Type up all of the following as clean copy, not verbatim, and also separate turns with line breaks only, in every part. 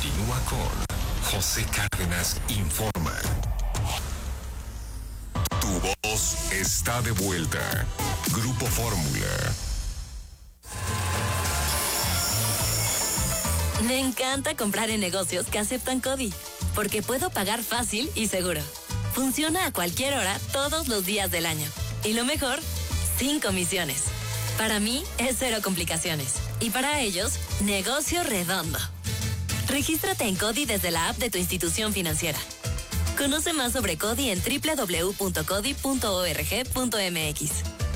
Continúa con José Cárdenas Informa. Tu voz está de vuelta. Grupo Fórmula.
Me encanta comprar en negocios que aceptan CODI, porque puedo pagar fácil y seguro. Funciona a cualquier hora, todos los días del año. Y lo mejor, sin comisiones. Para mí, es cero complicaciones. Y para ellos, negocio redondo. Regístrate en CODI desde la app de tu institución financiera. Conoce más sobre CODI en www.codi.org.mx.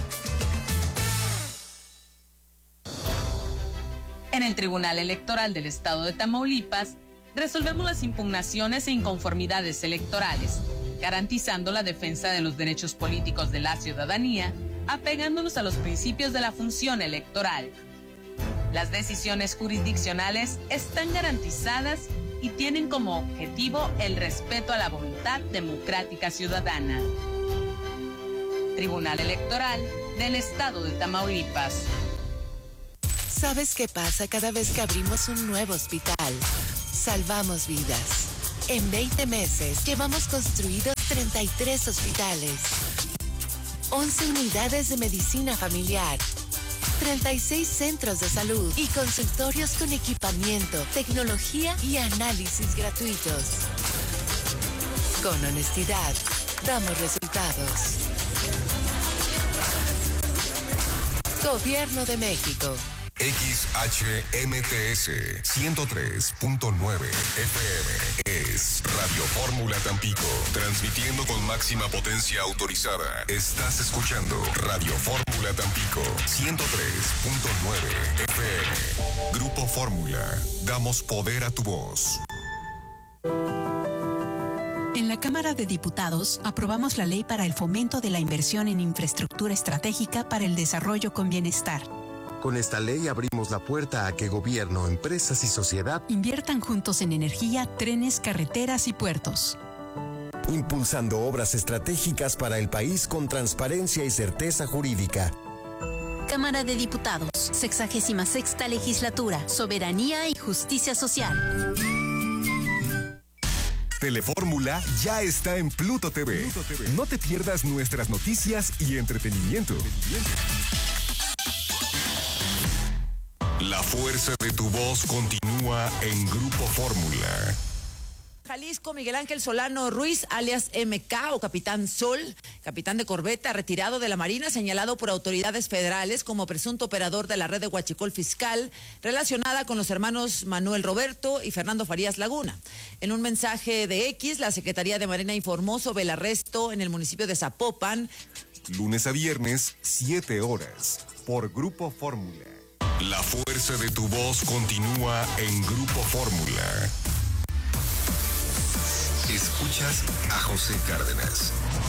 En el Tribunal Electoral del Estado de Tamaulipas, resolvemos las impugnaciones e inconformidades electorales, garantizando la defensa de los derechos políticos de la ciudadanía, apegándonos a los principios de la función electoral. Las decisiones jurisdiccionales están garantizadas y tienen como objetivo el respeto a la voluntad democrática ciudadana. Tribunal Electoral del Estado de Tamaulipas.
¿Sabes qué pasa cada vez que abrimos un nuevo hospital? Salvamos vidas. En 20 meses llevamos construidos 33 hospitales, 11 unidades de medicina familiar, 36 centros de salud y consultorios con equipamiento, tecnología y análisis gratuitos. Con honestidad, damos resultados. Gobierno de México.
XHMTS 103.9 FM es Radio Fórmula Tampico, transmitiendo con máxima potencia autorizada. Estás escuchando Radio Fórmula Tampico 103.9 FM. Grupo Fórmula, damos poder a tu voz.
En la Cámara de Diputados aprobamos la ley para el fomento de la inversión en infraestructura estratégica para el desarrollo con bienestar.
Con esta ley abrimos la puerta a que gobierno, empresas y sociedad
inviertan juntos en energía, trenes, carreteras y puertos.
Impulsando obras estratégicas para el país con transparencia y certeza jurídica.
Cámara de Diputados, 66ª Legislatura, Soberanía y Justicia Social.
Telefórmula ya está en Pluto TV. No te pierdas nuestras noticias y entretenimiento. La fuerza de tu voz continúa en Grupo Fórmula.
Jalisco, Miguel Ángel Solano Ruiz, alias MK o Capitán Sol, capitán de corbeta retirado de la Marina, señalado por autoridades federales como presunto operador de la red de huachicol fiscal relacionada con los hermanos Manuel Roberto y Fernando Farías Laguna. En un mensaje de X, la Secretaría de Marina informó sobre el arresto en el municipio de Zapopan.
Lunes a viernes, 7 horas, por Grupo Fórmula. La fuerza de tu voz continúa en Grupo Fórmula. Escuchas a José Cárdenas.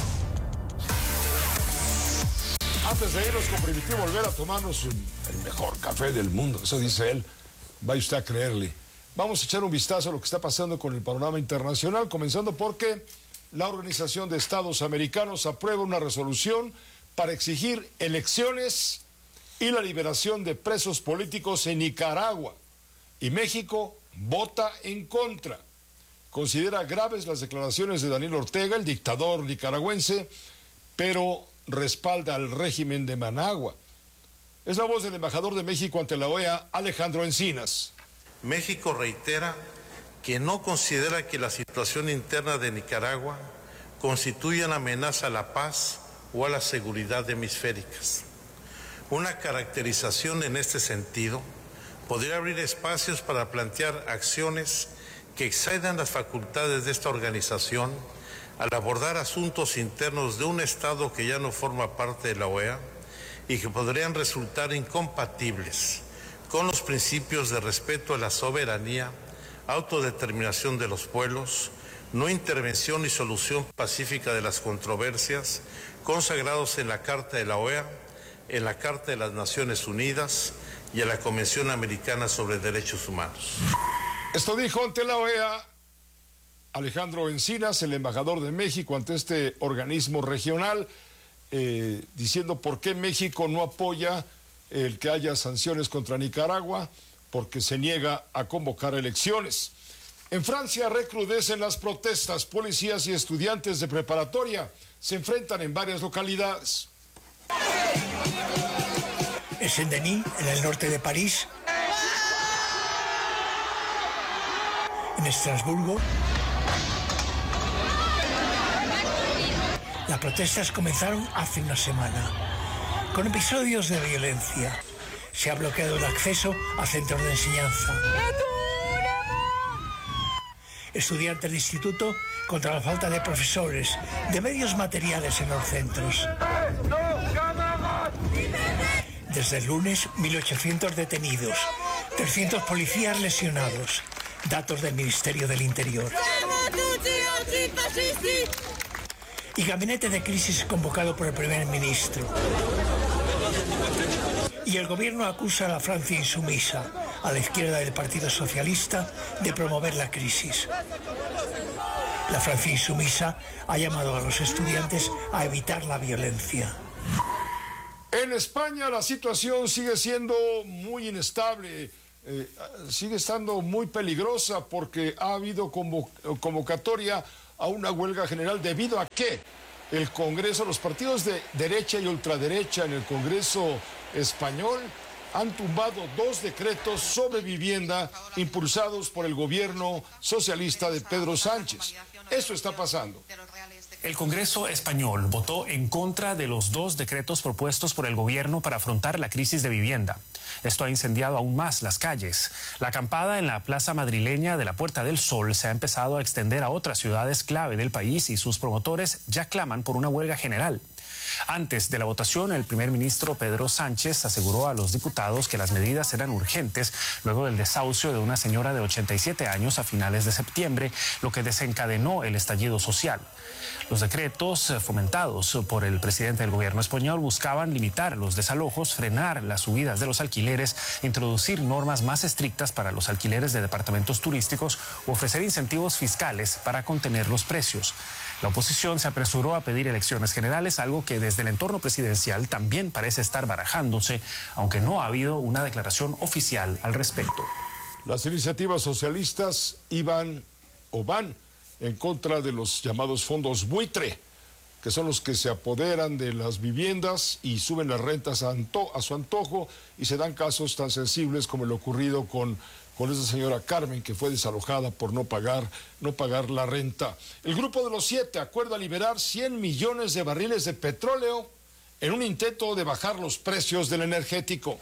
Antes de irnos con Primitivo, volver a tomarnos el mejor café del mundo, eso dice él, vaya usted a creerle. Vamos a echar un vistazo a lo que está pasando con el panorama internacional, comenzando porque la Organización de Estados Americanos aprueba una resolución para exigir elecciones y la liberación de presos políticos en Nicaragua. Y México vota en contra. Considera graves las declaraciones de Daniel Ortega, el dictador nicaragüense, pero respalda al régimen de Managua. Es la voz del embajador de México ante la OEA, Alejandro Encinas.
México reitera que no considera que la situación interna de Nicaragua constituya una amenaza a la paz o a la seguridad hemisféricas. Una caracterización en este sentido podría abrir espacios para plantear acciones que excedan las facultades de esta organización al abordar asuntos internos de un Estado que ya no forma parte de la OEA y que podrían resultar incompatibles con los principios de respeto a la soberanía, autodeterminación de los pueblos, no intervención y solución pacífica de las controversias consagrados en la Carta de la OEA, en la Carta de las Naciones Unidas y en la Convención Americana sobre Derechos Humanos.
Esto dijo ante la OEA Alejandro Encinas, el embajador de México ante este organismo regional, diciendo por qué México no apoya el que haya sanciones contra Nicaragua, porque se niega a convocar elecciones. En Francia recrudecen las protestas. Policías y estudiantes de preparatoria se enfrentan en varias localidades.
En Saint-Denis, en el norte de París. En Estrasburgo. Las protestas comenzaron hace una semana, con episodios de violencia. Se ha bloqueado el acceso a centros de enseñanza. Estudiantes de instituto contra la falta de profesores, de medios materiales en los centros. Desde el lunes, 1.800 detenidos, 300 policías lesionados. Datos del Ministerio del Interior. Y gabinete de crisis convocado por el primer ministro. Y el gobierno acusa a la Francia insumisa, a la izquierda del Partido Socialista, de promover la crisis. La Francia insumisa ha llamado a los estudiantes a evitar la violencia.
En España la situación sigue siendo muy inestable, sigue estando muy peligrosa porque ha habido convocatoria a una huelga general debido a que el Congreso, los partidos de derecha y ultraderecha en el Congreso español han tumbado 2 decretos sobre vivienda impulsados por el gobierno socialista de Pedro Sánchez. Eso está pasando.
El Congreso español votó en contra de los 2 decretos propuestos por el gobierno para afrontar la crisis de vivienda. Esto ha incendiado aún más las calles. La acampada en la plaza madrileña de la Puerta del Sol se ha empezado a extender a otras ciudades clave del país y sus promotores ya claman por una huelga general. Antes de la votación, el primer ministro Pedro Sánchez aseguró a los diputados que las medidas eran urgentes luego del desahucio de una señora de 87 años a finales de septiembre, lo que desencadenó el estallido social. Los decretos fomentados por el presidente del gobierno español buscaban limitar los desalojos, frenar las subidas de los alquileres, introducir normas más estrictas para los alquileres de departamentos turísticos u ofrecer incentivos fiscales para contener los precios. La oposición se apresuró a pedir elecciones generales, algo que desde el entorno presidencial también parece estar barajándose, aunque no ha habido una declaración oficial al respecto.
Las iniciativas socialistas van en contra de los llamados fondos buitre, que son los que se apoderan de las viviendas y suben las rentas a su antojo, y se dan casos tan sensibles como lo ocurrido con esa señora Carmen, que fue desalojada por no pagar la renta. El Grupo de los 7 acuerda liberar 100 millones de barriles de petróleo en un intento de bajar los precios del energético.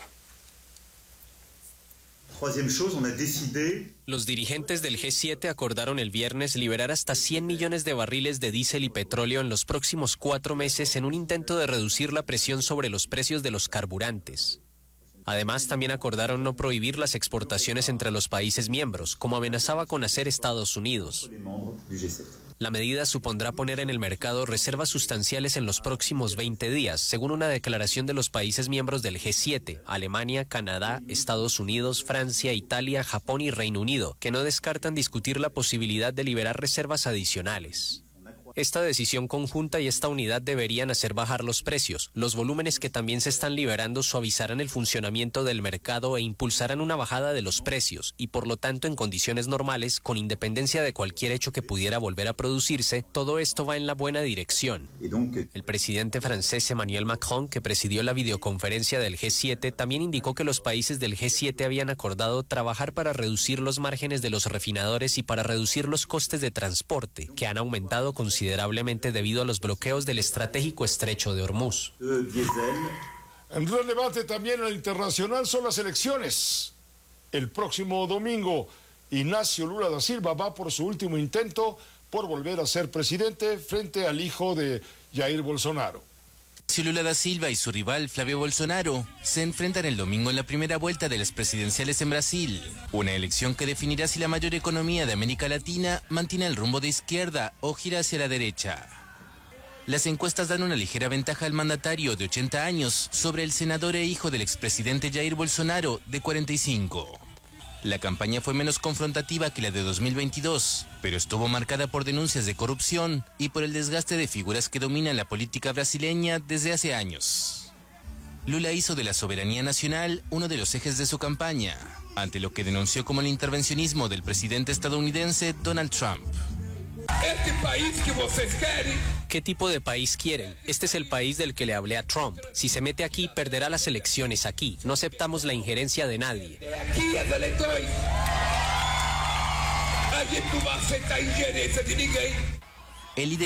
Los dirigentes del G7 acordaron el viernes liberar hasta 100 millones de barriles de diésel y petróleo en los próximos 4 meses en un intento de reducir la presión sobre los precios de los carburantes. Además, también acordaron no prohibir las exportaciones entre los países miembros, como amenazaba con hacer Estados Unidos. La medida supondrá poner en el mercado reservas sustanciales en los próximos 20 días, según una declaración de los países miembros del G7, Alemania, Canadá, Estados Unidos, Francia, Italia, Japón y Reino Unido, que no descartan discutir la posibilidad de liberar reservas adicionales. Esta decisión conjunta y esta unidad deberían hacer bajar los precios. Los volúmenes que también se están liberando suavizarán el funcionamiento del mercado e impulsarán una bajada de los precios y, por lo tanto, en condiciones normales, con independencia de cualquier hecho que pudiera volver a producirse, todo esto va en la buena dirección. El presidente francés Emmanuel Macron, que presidió la videoconferencia del G7, también indicó que los países del G7 habían acordado trabajar para reducir los márgenes de los refinadores y para reducir los costes de transporte, que han aumentado considerablemente debido a los bloqueos del estratégico estrecho de Hormuz.
En relevante también en el internacional son las elecciones. El próximo domingo, Ignacio Lula da Silva va por su último intento por volver a ser presidente frente al hijo de Jair Bolsonaro.
Lula da Silva y su rival Flavio Bolsonaro se enfrentan el domingo en la primera vuelta de las presidenciales en Brasil, una elección que definirá si la mayor economía de América Latina mantiene el rumbo de izquierda o gira hacia la derecha. Las encuestas dan una ligera ventaja al mandatario de 80 años sobre el senador e hijo del expresidente Jair Bolsonaro de 45. La campaña fue menos confrontativa que la de 2022, pero estuvo marcada por denuncias de corrupción y por el desgaste de figuras que dominan la política brasileña desde hace años. Lula hizo de la soberanía nacional uno de los ejes de su campaña, ante lo que denunció como el intervencionismo del presidente estadounidense Donald Trump.
Este país que ustedes quieren.
¿Qué tipo de país quieren? Este es el país del que le hablé a Trump. Si se mete aquí, perderá las elecciones aquí. No aceptamos la injerencia de nadie.
Aquí las elecciones. Aquí no va a aceptar injerencia de ninguém.
El líder...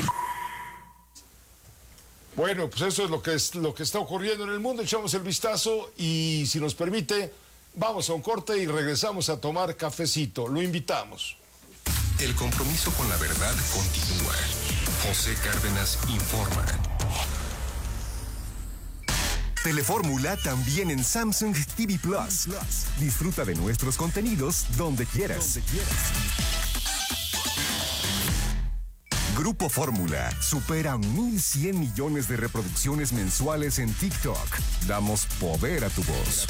Bueno, pues eso es lo que está ocurriendo en el mundo. Echamos el vistazo y, si nos permite, vamos a un corte y regresamos a tomar cafecito. Lo invitamos.
El compromiso con la verdad continúa. José Cárdenas informa.
Telefórmula también en Samsung TV Plus. Disfruta de nuestros contenidos donde quieras. Grupo Fórmula supera 1.100 millones de reproducciones mensuales en TikTok. Damos poder a tu voz.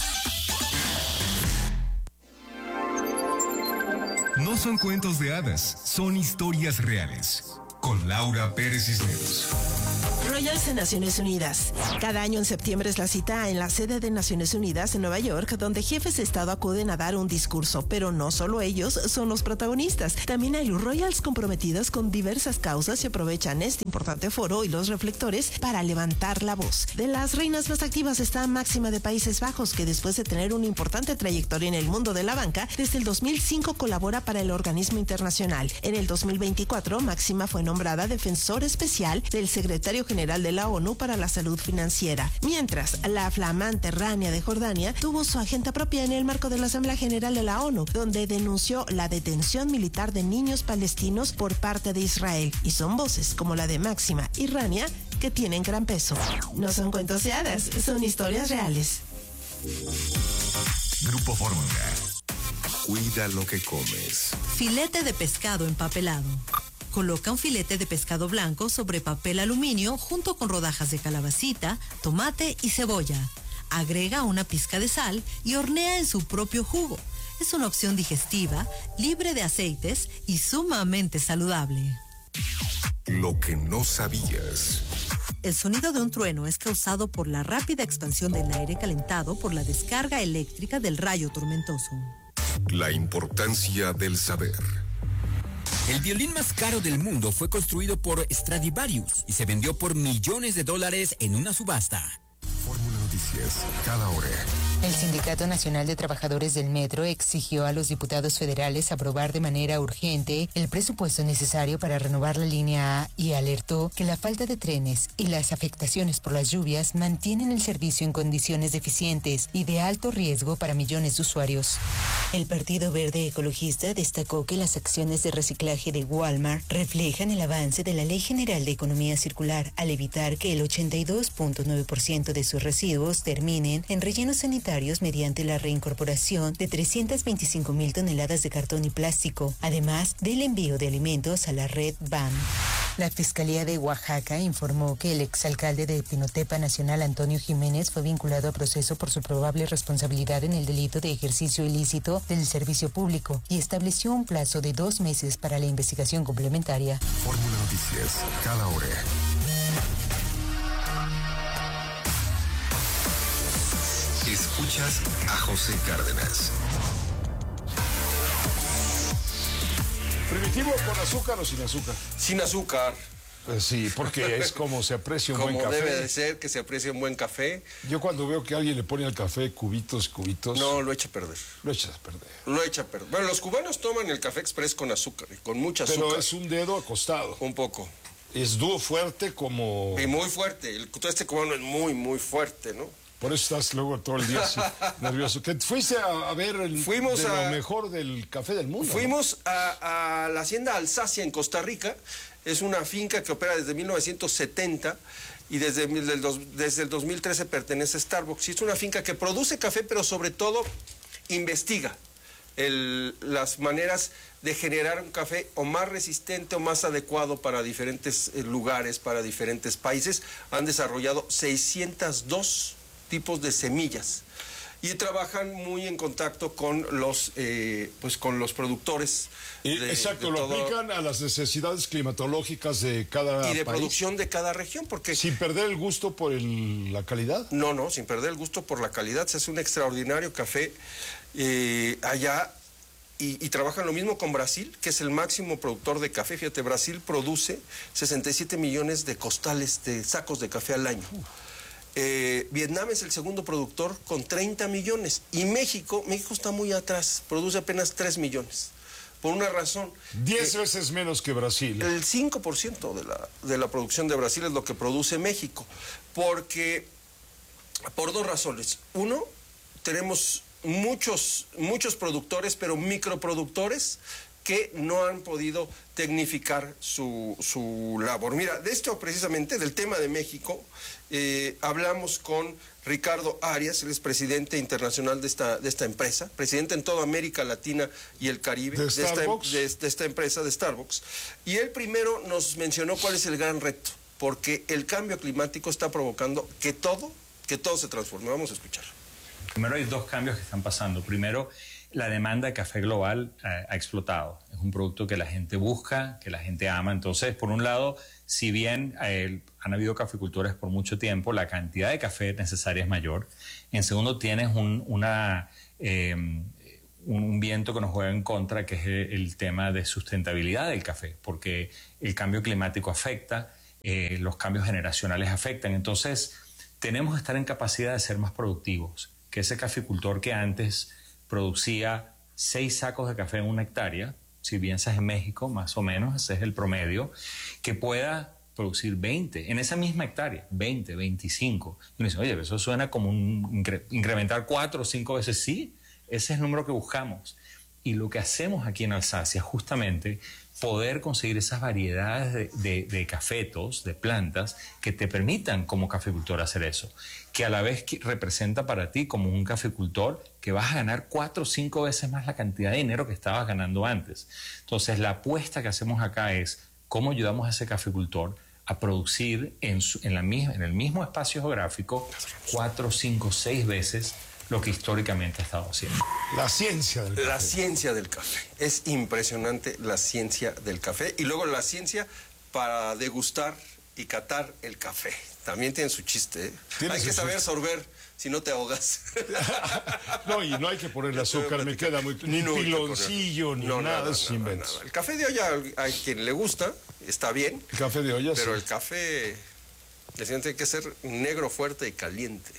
No son cuentos de hadas, son historias reales. Con Laura Pérez Cisneros.
Royals en Naciones Unidas. Cada año en septiembre es la cita en la sede de Naciones Unidas en Nueva York, donde jefes de Estado acuden a dar un discurso, pero no solo ellos son los protagonistas. También hay Royals comprometidos con diversas causas y aprovechan este importante foro y los reflectores para levantar la voz. De las reinas más activas está Máxima de Países Bajos, que después de tener una importante trayectoria en el mundo de la banca, desde el 2005 colabora para el organismo internacional. En el 2024, Máxima fue nombrada defensor especial del secretario general de la ONU para la salud financiera, mientras la flamante Rania de Jordania tuvo su agenda propia en el marco de la Asamblea General de la ONU, donde denunció la detención militar de niños palestinos por parte de Israel, y son voces como la de Máxima y Rania que tienen gran peso. No son cuentos de hadas, son historias reales.
Grupo Fórmula. Cuida lo que comes.
Filete de pescado empapelado. Coloca un filete de pescado blanco sobre papel aluminio junto con rodajas de calabacita, tomate y cebolla. Agrega una pizca de sal y hornea en su propio jugo. Es una opción digestiva, libre de aceites y sumamente saludable.
Lo que no sabías.
El sonido de un trueno es causado por la rápida expansión del aire calentado por la descarga eléctrica del rayo tormentoso.
La importancia del saber.
El violín más caro del mundo fue construido por Stradivarius y se vendió por millones de dólares en una subasta.
Fórmula Noticias, cada hora.
El Sindicato Nacional de Trabajadores del Metro exigió a los diputados federales aprobar de manera urgente el presupuesto necesario para renovar la línea A y alertó que la falta de trenes y las afectaciones por las lluvias mantienen el servicio en condiciones deficientes y de alto riesgo para millones de usuarios. El Partido Verde Ecologista destacó que las acciones de reciclaje de Walmart reflejan el avance de la Ley General de Economía Circular al evitar que el 82.9% de sus residuos terminen en rellenos sanitarios mediante la reincorporación de 325,000 toneladas de cartón y plástico, además del envío de alimentos a la red BAM. La Fiscalía de Oaxaca informó que el exalcalde de Pinotepa Nacional, Antonio Jiménez, fue vinculado a proceso por su probable responsabilidad en el delito de ejercicio ilícito del servicio público y estableció un plazo de 2 meses para la investigación complementaria.
Fórmula Noticias, cada hora. Escuchas a José Cárdenas.
¿Primitivo con azúcar o sin azúcar?
Sin azúcar.
Pues sí, porque es como se aprecia un buen café.
Como debe de ser, que se aprecie un buen café.
Yo cuando veo que alguien le pone al café cubitos...
No, lo echa a perder.
Lo echas a perder.
Lo echa a perder. Bueno, los cubanos toman el café express con azúcar, con mucha azúcar.
Pero es un dedo acostado.
Un poco.
Es duro, fuerte, como...
Y muy fuerte. Este cubano es muy, muy fuerte, ¿no?
Por eso estás luego todo el día así, nervioso. ¿Que fuiste a ver lo mejor del café del mundo?
Fuimos a la hacienda Alsacia en Costa Rica. Es una finca que opera desde 1970 y desde el 2013 pertenece a Starbucks. Y es una finca que produce café, pero sobre todo investiga las maneras de generar un café o más resistente o más adecuado para diferentes lugares, para diferentes países. Han desarrollado 602 tipos de semillas y trabajan muy en contacto con los productores.
Exacto, lo aplican a las necesidades climatológicas de cada
y de
país.
Producción de cada región, porque
sin perder el gusto por la calidad.
No, sin perder el gusto por la calidad. Se hace un extraordinario café allá. Y trabajan lo mismo con Brasil, que es el máximo productor de café. Fíjate, Brasil produce 67 millones de costales, de sacos de café al año. Vietnam es el segundo productor con 30 millones. Y México está muy atrás, produce apenas 3 millones. Por una razón.
10 veces menos que Brasil.
El 5% de la producción de Brasil es lo que produce México. Por dos razones. Uno, tenemos muchos productores, pero microproductores que no han podido tecnificar su labor. Mira, de esto precisamente, del tema de México, hablamos con Ricardo Arias, él es presidente internacional de esta empresa, presidente en toda América Latina y el Caribe, de esta empresa de Starbucks. Y él primero nos mencionó cuál es el gran reto, porque el cambio climático está provocando que todo se transforme. Vamos a escuchar.
Primero hay dos cambios que están pasando. Primero, la demanda de café global ha explotado. Es un producto que la gente busca, que la gente ama. Entonces, por un lado, si bien han habido caficultores por mucho tiempo, la cantidad de café necesaria es mayor. En segundo, tienes un viento que nos juega en contra, que es el tema de sustentabilidad del café, porque el cambio climático afecta, los cambios generacionales afectan. Entonces, tenemos que estar en capacidad de ser más productivos. Que ese caficultor que antes producía 6 sacos de café en una hectárea, si piensas en México, más o menos, ese es el promedio, que pueda producir 20 en esa misma hectárea, 20, 25. Y uno dice, oye, eso suena como incrementar 4 o 5 veces. Sí, ese es el número que buscamos. Y lo que hacemos aquí en Alsacia, justamente, poder conseguir esas variedades de cafetos, de plantas, que te permitan como caficultor hacer eso. Que a la vez representa para ti como un caficultor que vas a ganar 4 o 5 veces más la cantidad de dinero que estabas ganando antes. Entonces, la apuesta que hacemos acá es cómo ayudamos a ese caficultor a producir en el mismo espacio geográfico 4, 5, 6 veces lo que históricamente ha estado haciendo.
La ciencia del café.
La ciencia del café. Es impresionante la ciencia del café. Y luego la ciencia para degustar y catar el café. También tiene su chiste, ¿eh? Hay que saber sorber, si no te ahogas.
No, y no hay que ponerle azúcar, me queda muy... Ni piloncillo, ni nada, es invento.
El café de olla, a quien le gusta, está bien.
El café de olla,
pero
sí.
El café, tiene que ser negro, fuerte y caliente.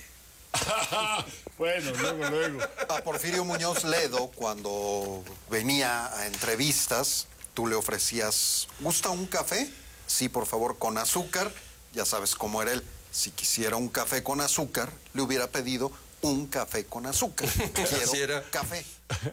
Bueno, luego.
A Porfirio Muñoz Ledo, cuando venía a entrevistas, tú le ofrecías, ¿gusta un café? Sí, por favor, con azúcar. Ya sabes cómo era él. Si quisiera un café con azúcar, le hubiera pedido un café con azúcar. Quiero café.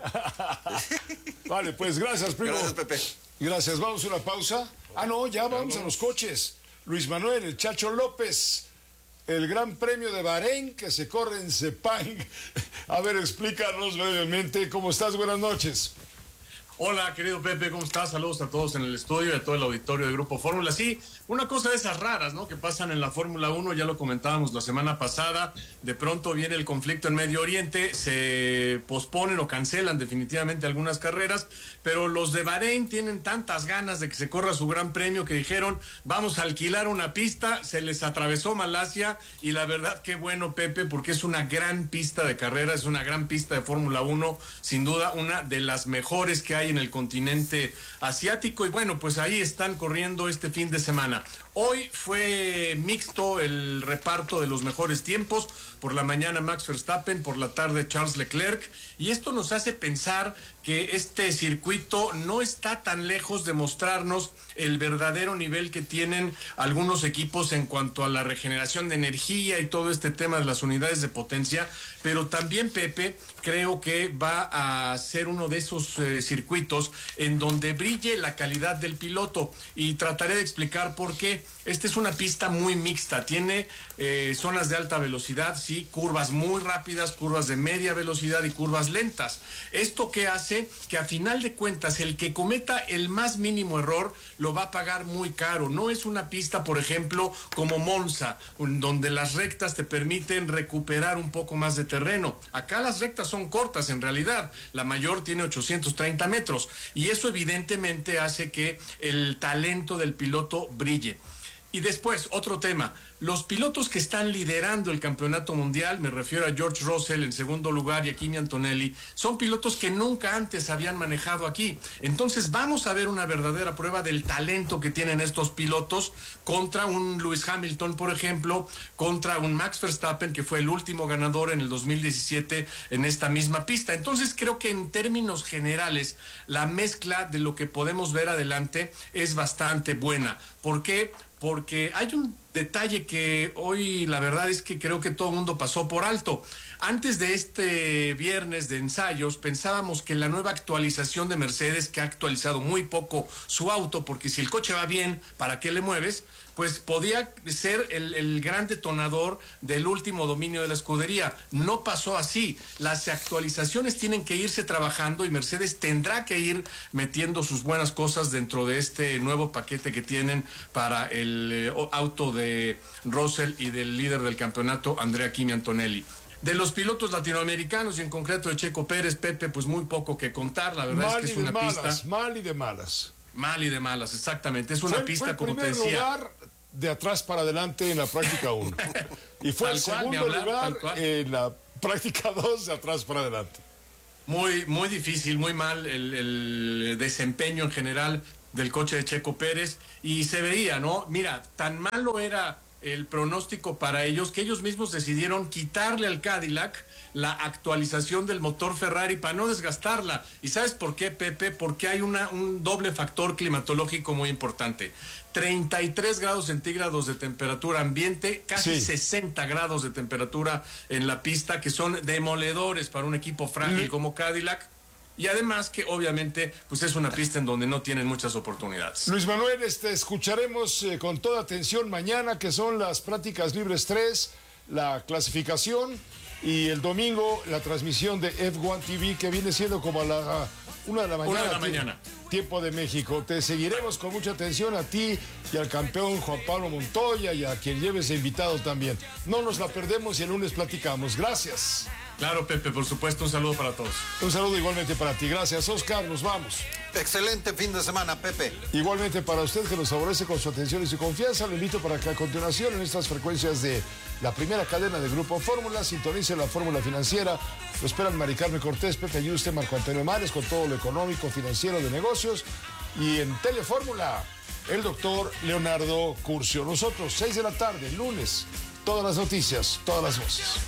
Vale, pues gracias, primo.
Gracias, Pepe.
Gracias, vamos a una pausa. Ya vamos a los coches. Luis Manuel, el Chacho López, el Gran Premio de Bahrein que se corre en Sepang. A ver, explícanos brevemente cómo estás. Buenas noches.
Hola, querido Pepe, ¿cómo estás? Saludos a todos en el estudio y a todo el auditorio de Grupo Fórmula. Sí, una cosa de esas raras, ¿no?, que pasan en la Fórmula 1, ya lo comentábamos la semana pasada. De pronto viene el conflicto en Medio Oriente, se posponen o cancelan definitivamente algunas carreras, pero los de Bahrein tienen tantas ganas de que se corra su Gran Premio que dijeron, vamos a alquilar una pista. Se les atravesó Malasia y la verdad qué bueno, Pepe, porque es una gran pista de carrera, es una gran pista de Fórmula 1, sin duda una de las mejores que hay en el continente asiático. Y bueno, pues ahí están corriendo este fin de semana. Hoy fue mixto el reparto de los mejores tiempos. Por la mañana Max Verstappen, por la tarde Charles Leclerc. Y esto nos hace pensar que este circuito no está tan lejos de mostrarnos el verdadero nivel que tienen algunos equipos en cuanto a la regeneración de energía y todo este tema de las unidades de potencia. Pero también, Pepe, creo que va a ser uno de esos circuitos en donde brille la calidad del piloto. Y trataré de explicar por qué. Esta es una pista muy mixta. Tiene zonas de alta velocidad, sí, curvas muy rápidas, curvas de media velocidad y curvas lentas. ¿Esto qué hace? sabe que a final de cuentas el que cometa el más mínimo error lo va a pagar muy caro. No es una pista, por ejemplo, como Monza, donde las rectas te permiten recuperar un poco más de terreno. Acá las rectas son cortas en realidad, la mayor tiene 830 metros y eso evidentemente hace que el talento del piloto brille. Y después, otro tema, los pilotos que están liderando el campeonato mundial, me refiero a George Russell en segundo lugar y a Kimi Antonelli, son pilotos que nunca antes habían manejado aquí. Entonces vamos a ver una verdadera prueba del talento que tienen estos pilotos contra un Lewis Hamilton, por ejemplo, contra un Max Verstappen, que fue el último ganador en el 2017 en esta misma pista. Entonces creo que en términos generales la mezcla de lo que podemos ver adelante es bastante buena. ¿Por qué? Porque hay un detalle que hoy la verdad es que creo que todo el mundo pasó por alto. Antes de este viernes de ensayos pensábamos que la nueva actualización de Mercedes, que ha actualizado muy poco su auto, porque si el coche va bien, ¿para qué le mueves?, pues podía ser el gran detonador del último dominio de la escudería. No pasó así. Las actualizaciones tienen que irse trabajando y Mercedes tendrá que ir metiendo sus buenas cosas dentro de este nuevo paquete que tienen para el auto de Russell y del líder del campeonato, Andrea Kimi Antonelli. De los pilotos latinoamericanos y en concreto de Checo Pérez, Pepe, pues muy poco que contar. La verdad es que es una pista...
Mal y de malas.
Mal y de malas, exactamente. Es una pista, como te decía...
lugar de atrás para adelante en la práctica 1. Y fue el segundo lugar en la práctica 2 de atrás para adelante.
Muy difícil, muy mal el desempeño en general del coche de Checo Pérez. Y se veía, ¿no? Mira, tan malo era el pronóstico para ellos que ellos mismos decidieron quitarle al Cadillac la actualización del motor Ferrari para no desgastarla. ¿Y sabes por qué, Pepe? Porque hay un doble factor climatológico muy importante. 33 grados centígrados de temperatura ambiente, casi 60 grados de temperatura en la pista, que son demoledores para un equipo frágil como Cadillac. Y además que obviamente pues es una pista en donde no tienen muchas oportunidades.
Luis Manuel, escucharemos con toda atención mañana, que son las prácticas libres 3, la clasificación, y el domingo la transmisión de F1 TV, que viene siendo como a la 1 de la mañana.
1 de la mañana.
Tiempo de México. Te seguiremos con mucha atención a ti y al campeón Juan Pablo Montoya y a quien lleves invitado también. No nos la perdemos y el lunes platicamos. Gracias.
Claro, Pepe, por supuesto, un saludo para todos.
Un saludo igualmente para ti. Gracias, Oscar. Nos vamos.
Excelente fin de semana, Pepe.
Igualmente para usted, que nos favorece con su atención y su confianza. Lo invito para que a continuación, en estas frecuencias de la primera cadena de Grupo Fórmula, sintonice la fórmula financiera. Lo esperan Mari Carmen Cortés, Pepe Yuste, Marco Antonio Mares, con todo lo económico, financiero, de negocios. Y en Telefórmula, el doctor Leonardo Curcio. Nosotros, 6 de la tarde, lunes, todas las noticias, todas las voces.